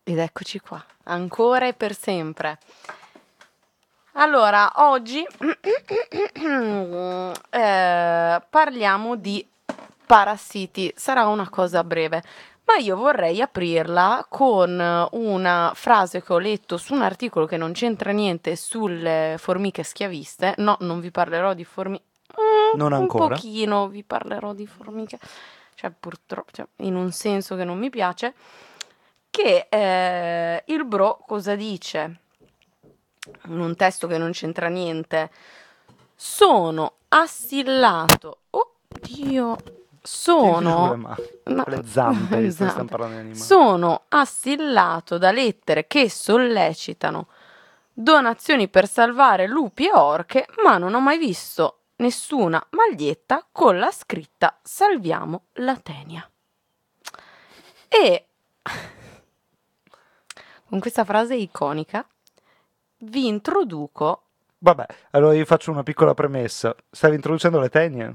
Ed eccoci qua, ancora e per sempre. Allora, oggi parliamo di parassiti. Sarà una cosa breve, ma io vorrei aprirla con una frase che ho letto su un articolo che non c'entra niente sulle formiche schiaviste. No, non vi parlerò di formiche. Non Un ancora. pochino vi parlerò di formiche, cioè purtroppo, cioè, in un senso che non mi piace, che il bro cosa dice? In un testo che non c'entra niente. Sono assillato. Oddio. Tieni due Sono. mani. No, Le zampe, visto che stiamo zampe. parlando di animali. Sono assillato da lettere che sollecitano donazioni per salvare lupi e orche, ma non ho mai visto nessuna maglietta con la scritta Salviamo la Tenia. E con questa frase iconica vi introduco. Vabbè, allora io faccio una piccola premessa. Stavi introducendo le tenie?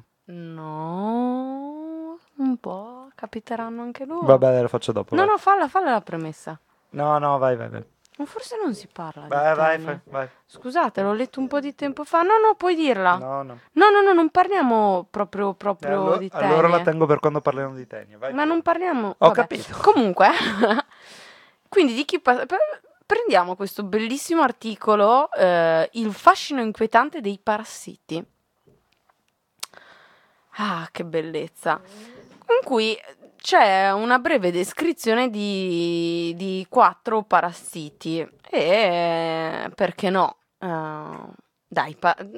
No, un po' capiteranno anche loro. Vabbè, lo faccio dopo, No, vai. no, falla la premessa. No, no, vai, vai, vai. Ma forse non si parla di Vai, vai, tenie. vai. Scusate, l'ho letto un po' di tempo fa. No, no, puoi dirla. No, no. No, no, no, non parliamo proprio di Allora la tenie. tengo per quando parliamo di tenie, vai Ma non pure. parliamo. Ho Vabbè. capito. Comunque, quindi di chi prendiamo questo bellissimo articolo, Il fascino inquietante dei parassiti. Ah, che bellezza. In cui c'è una breve descrizione di 4 parassiti. E perché no? Dai,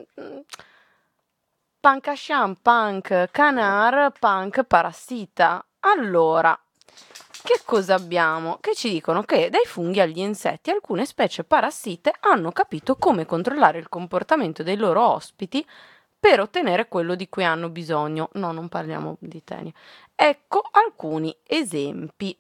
Pancascian, Punk, Canar, Punk, Parassita. Allora, che cosa abbiamo? Che ci dicono che dai funghi agli insetti alcune specie parassite hanno capito come controllare il comportamento dei loro ospiti per ottenere quello di cui hanno bisogno. No, non parliamo di tenia. Ecco alcuni esempi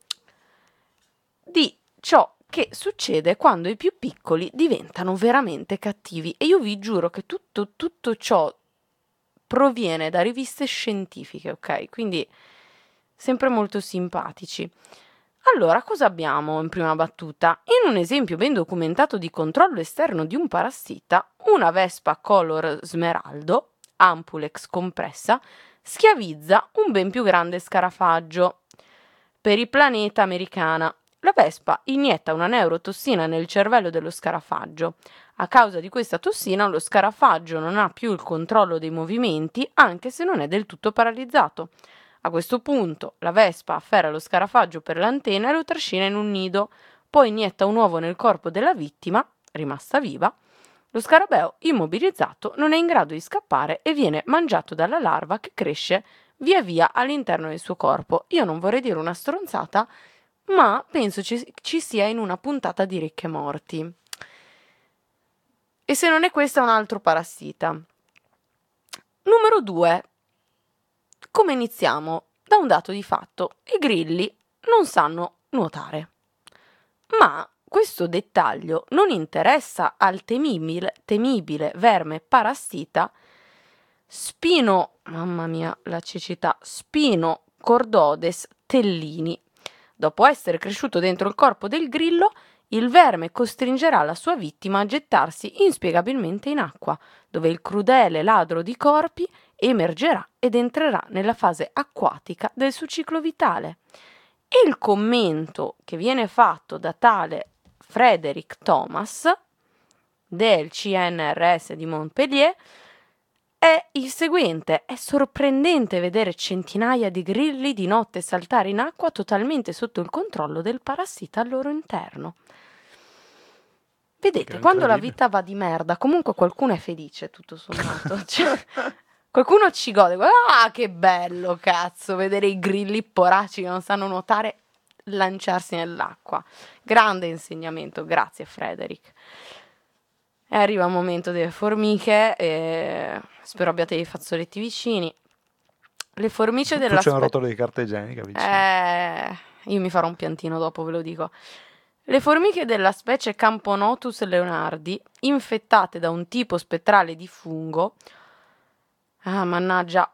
di ciò che succede quando i più piccoli diventano veramente cattivi. E io vi giuro che tutto ciò proviene da riviste scientifiche, ok? Quindi sempre molto simpatici. Allora, cosa abbiamo in prima battuta? In un esempio ben documentato di controllo esterno di un parassita, una vespa color smeraldo, Ampulex compressa, schiavizza un ben più grande scarafaggio. Per il pianeta americana, la vespa inietta una neurotossina nel cervello dello scarafaggio. A causa di questa tossina, lo scarafaggio non ha più il controllo dei movimenti, anche se non è del tutto paralizzato. A questo punto, la vespa afferra lo scarafaggio per l'antenna e lo trascina in un nido, poi inietta un uovo nel corpo della vittima, rimasta viva. Lo scarabeo, immobilizzato, non è in grado di scappare e viene mangiato dalla larva che cresce via via all'interno del suo corpo. Io non vorrei dire una stronzata, ma penso ci sia in una puntata di Ricche e Morti. E se non è questa, un altro parassita. Numero 2. Come iniziamo? Da un dato di fatto. I grilli non sanno nuotare. Ma questo dettaglio non interessa al temibile verme parassita mamma mia, la cecità, Spino cordodes tellini. Dopo essere cresciuto dentro il corpo del grillo, il verme costringerà la sua vittima a gettarsi inspiegabilmente in acqua, dove il crudele ladro di corpi emergerà ed entrerà nella fase acquatica del suo ciclo vitale. E il commento che viene fatto da tale Frederick Thomas del CNRS di Montpellier è il seguente: è sorprendente vedere centinaia di grilli di notte saltare in acqua totalmente sotto il controllo del parassita al loro interno. Vedete, quando la Incredibile. vita va di merda, comunque qualcuno è felice, tutto sommato. Cioè, qualcuno ci gode. Ah, che bello, cazzo, vedere i grilli poraci che non sanno nuotare lanciarsi nell'acqua. Grande insegnamento, grazie Frederick. E arriva il momento delle formiche e spero abbiate i fazzoletti vicini. Le formiche Tu della c'è un rotolo di carta igienica vicino. io mi farò un piantino dopo, ve lo dico. Le formiche della specie Camponotus leonardi, infettate da un tipo spettrale di fungo, mannaggia,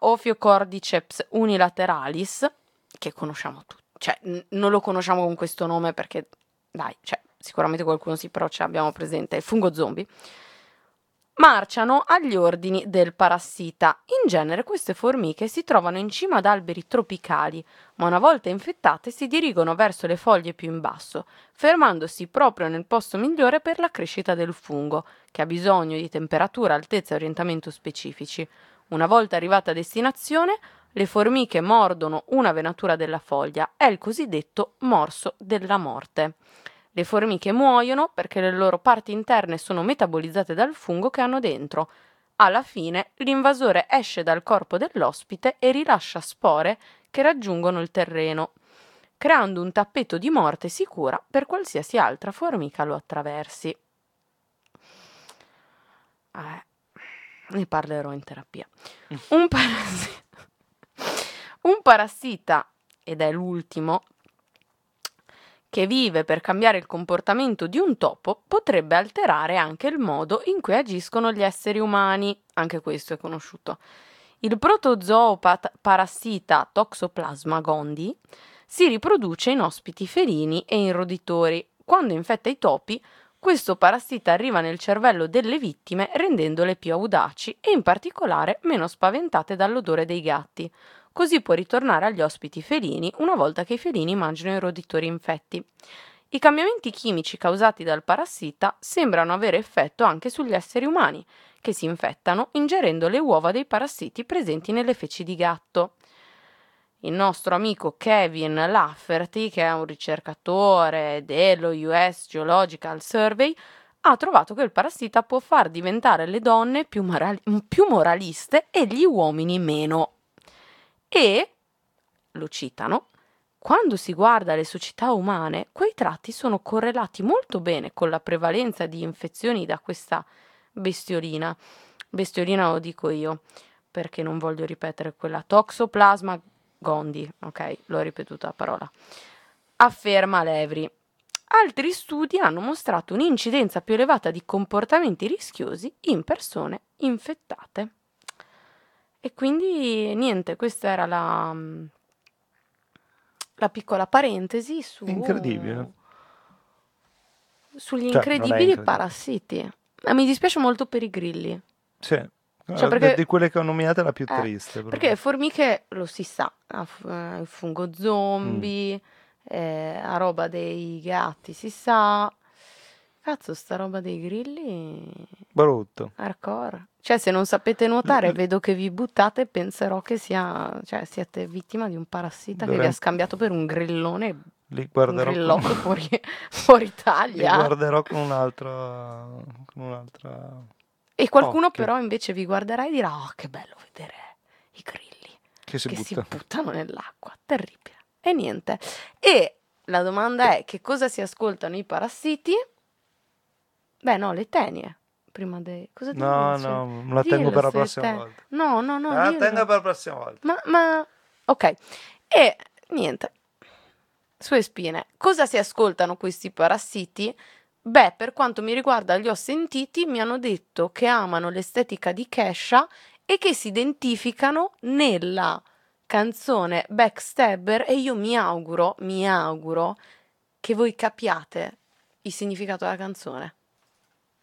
Ophiocordyceps unilateralis, che conosciamo tutti, cioè non lo conosciamo con questo nome perché dai, cioè, sicuramente qualcuno sì, però ce l'abbiamo presente, il fungo zombie, marciano agli ordini del parassita. In genere queste formiche si trovano in cima ad alberi tropicali, ma una volta infettate si dirigono verso le foglie più in basso, fermandosi proprio nel posto migliore per la crescita del fungo, che ha bisogno di temperatura, altezza e orientamento specifici. Una volta arrivata a destinazione, le formiche mordono una venatura della foglia, è il cosiddetto morso della morte. Le formiche muoiono perché le loro parti interne sono metabolizzate dal fungo che hanno dentro. Alla fine l'invasore esce dal corpo dell'ospite e rilascia spore che raggiungono il terreno, creando un tappeto di morte sicura per qualsiasi altra formica lo attraversi. Ne parlerò in terapia. Un parassita, ed è l'ultimo, che vive per cambiare il comportamento di un topo, potrebbe alterare anche il modo in cui agiscono gli esseri umani. Anche questo è conosciuto. Il protozoo parassita Toxoplasma gondii si riproduce in ospiti felini e in roditori. Quando infetta i topi, questo parassita arriva nel cervello delle vittime rendendole più audaci e in particolare meno spaventate dall'odore dei gatti. Così può ritornare agli ospiti felini una volta che i felini mangiano i roditori infetti. I cambiamenti chimici causati dal parassita sembrano avere effetto anche sugli esseri umani, che si infettano ingerendo le uova dei parassiti presenti nelle feci di gatto. Il nostro amico Kevin Lafferty, che è un ricercatore dello US Geological Survey, ha trovato che il parassita può far diventare le donne più moraliste e gli uomini meno. E, lo citano, quando si guarda le società umane, quei tratti sono correlati molto bene con la prevalenza di infezioni da questa bestiolina. Bestiolina lo dico io, perché non voglio ripetere quella Toxoplasma gondii, ok, l'ho ripetuta a parola. Afferma Levry. Altri studi hanno mostrato un'incidenza più elevata di comportamenti rischiosi in persone infettate. E quindi niente, questa era la piccola parentesi Incredibile. sugli Cioè, non è incredibili incredibile. parassiti. Mi dispiace molto per i grilli. Sì. Cioè, perché, Di quelle che ho nominato è la più triste. perché le formiche lo si sa, il fungo zombie, la roba dei gatti si sa. Cazzo, sta roba dei grilli Brutto. hardcore. Cioè, se non sapete nuotare, vedo che vi buttate e penserò che siete vittima di un parassita che vi ha scambiato per un grillone, Li un guarderò grillotto con... fuori Li Italia. guarderò con un'altra... E qualcuno occhio. però invece vi guarderà e dirà: oh, che bello vedere i grilli Che si si butta. buttano nell'acqua. Terribile. E niente. E la domanda è: che cosa si ascoltano i parassiti? Beh, no, le tenie. Prima dei... Cosa devo No, dire? no, me la tengo Dillo per la se prossima te... volta. No, Me la dillo. tengo per la prossima volta. Ma... Ok. E niente. Sue spine. Cosa si ascoltano questi parassiti? Beh, per quanto mi riguarda, li ho sentiti, mi hanno detto che amano l'estetica di Kesha e che si identificano nella canzone Backstabber, e io mi auguro che voi capiate il significato della canzone.